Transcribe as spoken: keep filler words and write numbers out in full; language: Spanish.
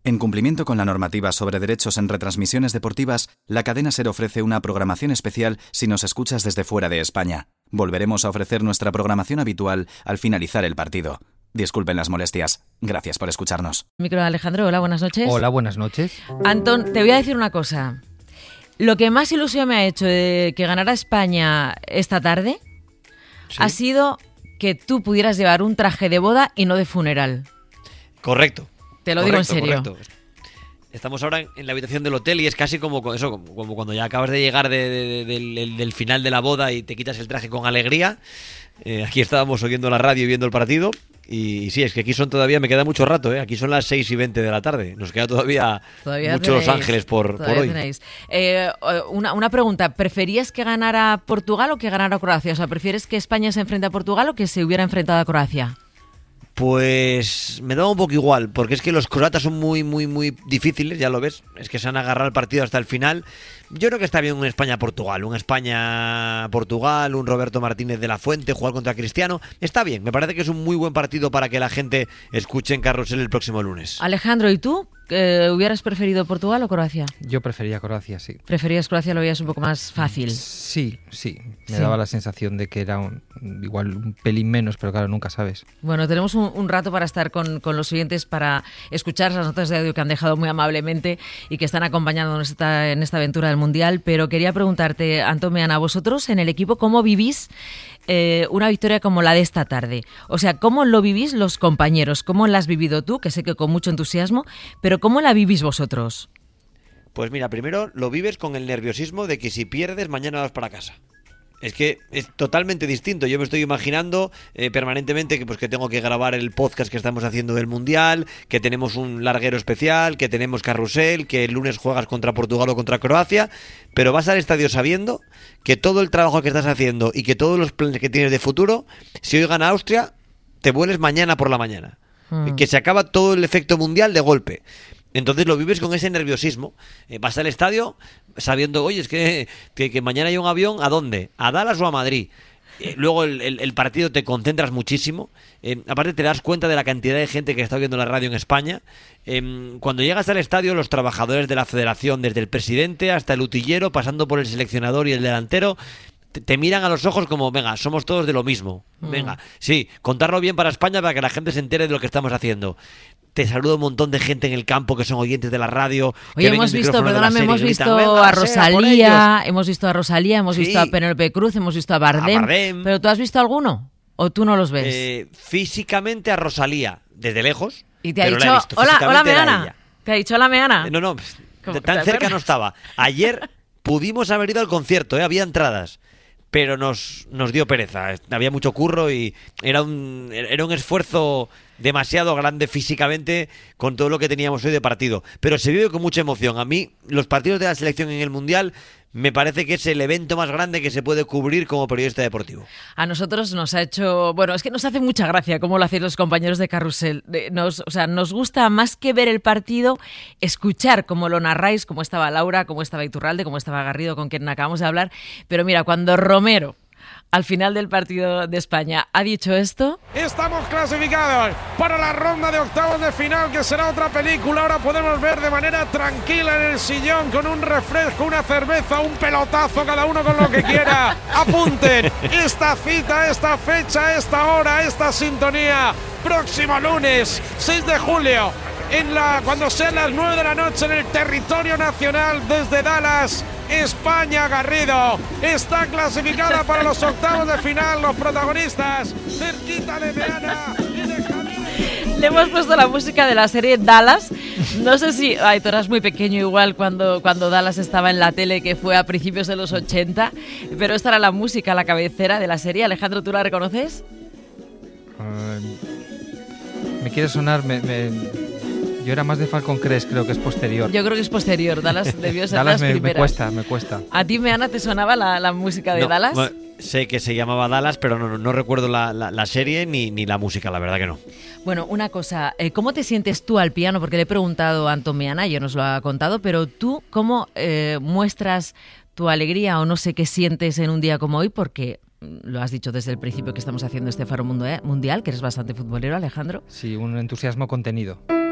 En cumplimiento con la normativa sobre derechos en retransmisiones deportivas, la cadena SER ofrece una programación especial si nos escuchas desde fuera de España. Volveremos a ofrecer nuestra programación habitual al finalizar el partido. Disculpen las molestias. Gracias por escucharnos. Micro Alejandro, hola, buenas noches. Hola, buenas noches. Antón, te voy a decir una cosa. Lo que más ilusión me ha hecho de que ganara España esta tarde ¿Sí? ha sido que tú pudieras llevar un traje de boda y no de funeral. Correcto. Te lo correcto, digo en serio. Correcto. Estamos ahora en la habitación del hotel y es casi como eso, como cuando ya acabas de llegar de, de, de, del, del final de la boda y te quitas el traje con alegría. Eh, aquí estábamos oyendo la radio y viendo el partido. Y sí, es que aquí son todavía, me queda mucho rato, ¿eh? Aquí son las seis y veinte de la tarde. Nos queda todavía, todavía muchos tenéis, ángeles por, por hoy. Eh, una, una pregunta, ¿preferías que ganara Portugal o que ganara Croacia? O sea, ¿prefieres que España se enfrente a Portugal o que se hubiera enfrentado a Croacia? Pues me da un poco igual, porque es que los croatas son muy, muy, muy difíciles, ya lo ves. Es que se han agarrado el partido hasta el final. Yo creo que está bien un España-Portugal, un España-Portugal, un Roberto Martínez de la Fuente, jugar contra Cristiano. Está bien, me parece que es un muy buen partido para que la gente escuche en Carrusel el próximo lunes. Alejandro, ¿y tú? Eh, ¿Hubieras preferido Portugal o Croacia? Yo prefería Croacia, sí. ¿Preferías Croacia? ¿Lo veías un poco más fácil? Sí, sí. Me sí. daba la sensación de que era un, igual un pelín menos, pero claro, nunca sabes. Bueno, tenemos un, un rato para estar con, con los oyentes, para escuchar las notas de audio que han dejado muy amablemente y que están acompañándonos esta, en esta aventura del Mundial. Pero quería preguntarte, Antón Meana, vosotros en el equipo, ¿cómo vivís eh, una victoria como la de esta tarde? O sea, ¿cómo lo vivís los compañeros? ¿Cómo la has vivido tú? Que sé que con mucho entusiasmo, pero ¿cómo la vivís vosotros? Pues mira, primero lo vives con el nerviosismo de que si pierdes, mañana vas para casa. Es que es totalmente distinto. Yo me estoy imaginando eh, permanentemente que, pues, que tengo que grabar el podcast que estamos haciendo del Mundial, que tenemos un larguero especial, que tenemos carrusel, que el lunes juegas contra Portugal o contra Croacia, pero vas al estadio sabiendo que todo el trabajo que estás haciendo y que todos los planes que tienes de futuro, si hoy gana Austria, te vuelves mañana por la mañana. Mm. Que se acaba todo el efecto mundial de golpe. Entonces lo vives con ese nerviosismo. Eh, vas al estadio sabiendo, oye, es que, que, que mañana hay un avión, ¿a dónde? ¿A Dallas o a Madrid? Eh, luego el, el, el partido te concentras muchísimo. Eh, aparte te das cuenta de la cantidad de gente que está viendo la radio en España. Eh, cuando llegas al estadio, los trabajadores de la federación, desde el presidente hasta el utillero, pasando por el seleccionador y el delantero, te, te miran a los ojos como, venga, somos todos de lo mismo. Venga, sí, contarlo bien para España para que la gente se entere de lo que estamos haciendo. Te saluda un montón de gente en el campo que son oyentes de la radio. Oye, hemos visto, perdóname, hemos visto a Rosalía, hemos visto a Rosalía, hemos visto a Penélope Cruz, hemos visto a Bardem, a Bardem. ¿Pero tú has visto alguno? ¿O tú no los ves? Eh, físicamente a Rosalía, desde lejos. Y te ha dicho, hola, hola Meana. Te ha dicho, hola Meana. Eh, no, no, tan cerca no estaba. Ayer pudimos haber ido al concierto, ¿eh? Había entradas. Pero nos, nos dio pereza, había mucho curro y era un, era un esfuerzo demasiado grande físicamente con todo lo que teníamos hoy de partido. Pero se vive con mucha emoción. A mí, los partidos de la selección en el Mundial me parece que es el evento más grande que se puede cubrir como periodista deportivo. A nosotros nos ha hecho... Bueno, es que nos hace mucha gracia cómo lo hacéis los compañeros de Carrusel. Nos, o sea, nos gusta más que ver el partido, escuchar cómo lo narráis, cómo estaba Laura, cómo estaba Iturralde, cómo estaba Garrido, con quien acabamos de hablar. Pero mira, cuando Romero, al final del partido de España, ha dicho esto... Estamos clasificados para la ronda de octavos de final, que será otra película. Ahora podemos ver de manera tranquila en el sillón, con un refresco, una cerveza, un pelotazo, cada uno con lo que quiera. Apunten esta cita, esta fecha, esta hora, esta sintonía. Próximo lunes, seis de julio, en la, cuando sean las nueve de la noche, en el territorio nacional, desde Dallas, España. Garrido está clasificada para los octavos de final. Los protagonistas cerquita de Meana y de Javier. Le hemos puesto la música de la serie Dallas. No sé si... Ay, tú eras muy pequeño igual cuando, cuando Dallas estaba en la tele, que fue a principios de los ochenta. Pero esta era la música, la cabecera de la serie. Alejandro, ¿tú la reconoces? Uh, me quiere sonar... Me, me... Yo era más de Falcon Crest, creo que es posterior. Yo creo que es posterior. Dallas debió ser Dallas las me, primeras. me cuesta, me cuesta. ¿A ti, Meana, te sonaba la, la música de no, Dallas? Bueno, sé que se llamaba Dallas, pero no, no, no recuerdo la, la, la serie ni, ni la música, la verdad que no. Bueno, una cosa, eh, ¿cómo te sientes tú al piano? Porque le he preguntado a Antón Meana, yo nos lo ha contado, pero tú, ¿cómo eh, muestras tu alegría o no sé qué sientes en un día como hoy? Porque... lo has dicho desde el principio que estamos haciendo este Faro Mundial, que eres bastante futbolero, Alejandro. Sí, un entusiasmo contenido.